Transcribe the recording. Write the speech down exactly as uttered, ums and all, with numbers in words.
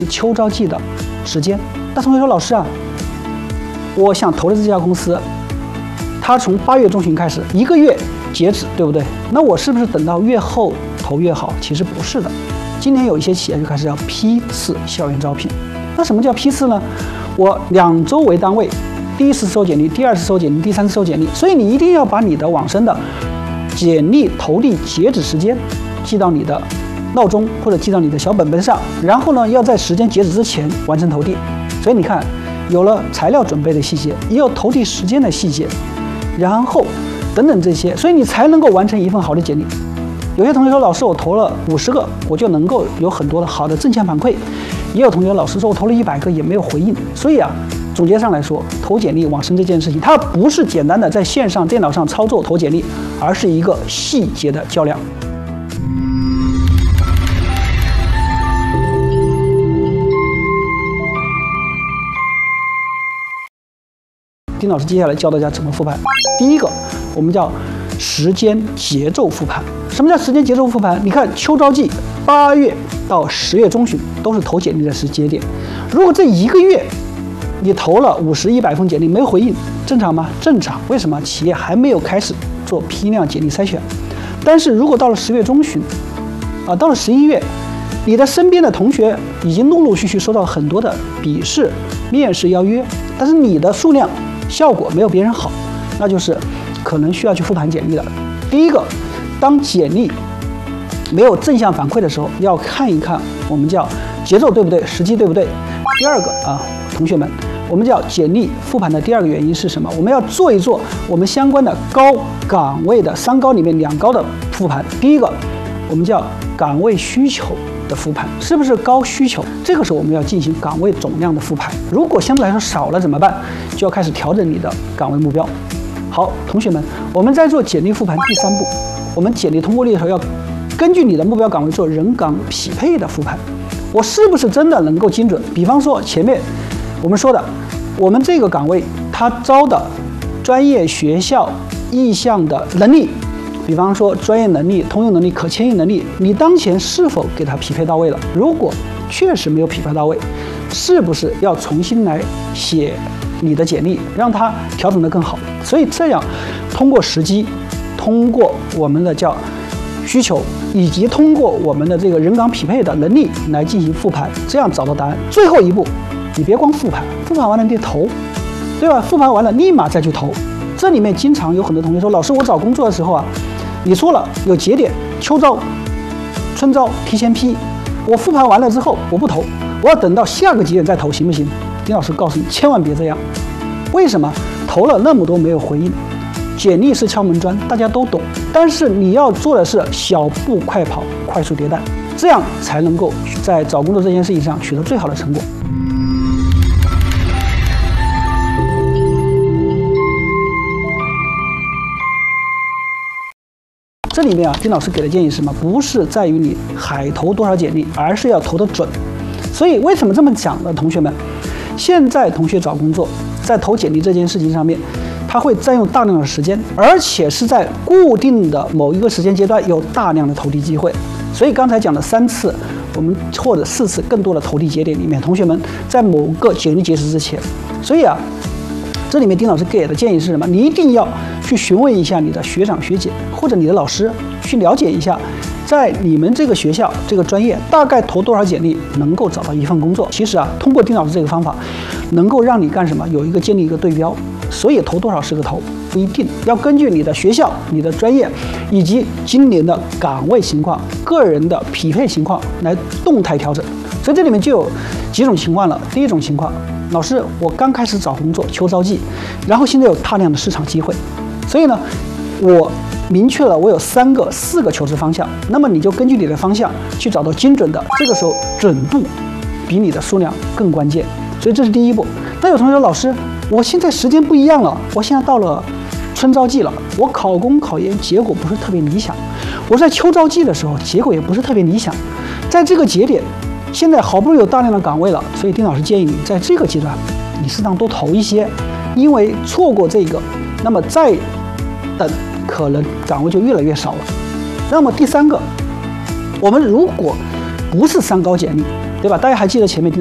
秋招季的时间。那同学说，老师啊，我想投的这家公司，它从八月中旬开始，一个月截止，对不对？那我是不是等到月后投越好？其实不是的。今年有一些企业就开始要批次校园招聘。那什么叫批次呢？我两周为单位，第一次收简历，第二次收简历，第三次收简历。所以你一定要把你的网申的简历投递截止时间记到你的闹钟或者记到你的小本本上，然后呢，要在时间截止之前完成投递。所以你看，有了材料准备的细节，也有投递时间的细节，然后等等这些，所以你才能够完成一份好的简历。有些同学说，老师，我投了五十个，我就能够有很多的好的正向反馈。也有同学老师说，我投了一百个也没有回应。所以啊，总结上来说，投简历网申这件事情，它不是简单的在线上电脑上操作投简历，而是一个细节的较量。丁老师接下来教大家怎么复盘。第一个，我们叫时间节奏复盘。什么叫时间节奏复盘？你看秋招季，八月到十月中旬都是投简历的时间点。如果这一个月你投了五十、一百封简历没回应，正常吗？正常。为什么？企业还没有开始做批量简历筛选。但是如果到了十月中旬，啊，到了十一月，你的身边的同学已经陆陆续续收到很多的笔试、面试邀约，但是你的数量、效果没有别人好，那就是可能需要去复盘简历的。第一个，当简历没有正向反馈的时候，要看一看我们叫节奏对不对，时机对不对。第二个啊，同学们，我们叫简历复盘的第二个原因是什么？我们要做一做我们相关的高岗位的三高里面两高的复盘。第一个，我们叫岗位需求的复盘，是不是高需求？这个时候我们要进行岗位总量的复盘。如果相对来说少了怎么办？就要开始调整你的岗位目标。好，同学们，我们在做简历复盘第三步，我们简历通过率的时候要根据你的目标岗位做人岗匹配的复盘。我是不是真的能够精准？比方说前面我们说的，我们这个岗位它招的专业学校意向的能力，比方说专业能力、通用能力、可迁移能力，你当前是否给它匹配到位了？如果确实没有匹配到位，是不是要重新来写你的简历，让它调整得更好？所以这样通过时机，通过我们的叫需求，以及通过我们的这个人岗匹配的能力来进行复盘，这样找到答案。最后一步，你别光复盘，复盘完了你得投，对吧？复盘完了立马再去投。这里面经常有很多同学说，老师，我找工作的时候啊，你说了有节点，秋招、春招提前批，我复盘完了之后我不投，我要等到下个节点再投，行不行？丁老师告诉你，千万别这样。为什么？投了那么多没有回应，简历是敲门砖，大家都懂，但是你要做的是小步快跑，快速迭代，这样才能够在找工作这件事情上取得最好的成果。这里面啊，丁老师给的建议是什么？不是在于你海投多少简历，而是要投得准。所以为什么这么讲呢？同学们，现在同学找工作，在投简历这件事情上面，它会占用大量的时间，而且是在固定的某一个时间阶段有大量的投递机会。所以刚才讲的三次，我们或者四次更多的投递节点里面，同学们在某个简历截止之前，所以啊，这里面丁老师给的建议是什么？你一定要去询问一下你的学长学姐或者你的老师，去了解一下，在你们这个学校这个专业大概投多少简历能够找到一份工作。其实啊，通过丁老师这个方法，能够让你干什么？有一个建立一个对标。所以投多少是个头，不一定，要根据你的学校、你的专业以及今年的岗位情况、个人的匹配情况来动态调整。所以这里面就有几种情况了。第一种情况，老师，我刚开始找工作，秋招季，然后现在有大量的市场机会，所以呢，我明确了我有三个、四个求职方向，那么你就根据你的方向去找到精准的，这个时候准度比你的数量更关键。所以这是第一步。那有同学说，老师，我现在时间不一样了，我现在到了春招季了，我考公考研结果不是特别理想，我在秋招季的时候结果也不是特别理想，在这个节点，现在好不容易有大量的岗位了，所以丁老师建议你在这个阶段，你适当多投一些，因为错过这个，那么再等可能岗位就越来越少了。那么第三个，我们如果不是三高简历， 对吧？大家还记得前面